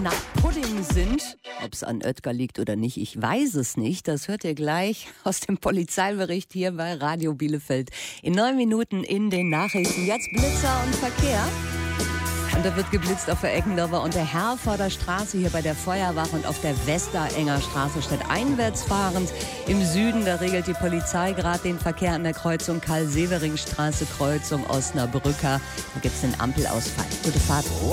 nach Pudding sind. Ob es an Oetker liegt oder nicht, ich weiß es nicht. Das hört ihr gleich aus dem Polizeibericht hier bei Radio Bielefeld. In 9 Minuten in den Nachrichten. Jetzt Blitzer und Verkehr. Und da wird geblitzt auf der Eckendorfer und der Herforder Straße hier bei der Feuerwache und auf der Westerenger Straße statt einwärts fahrend. Im Süden, da regelt die Polizei gerade den Verkehr an der Kreuzung Karl-Severing-Straße, Kreuzung Osnabrücker. Da gibt es einen Ampelausfall. Gute Fahrt.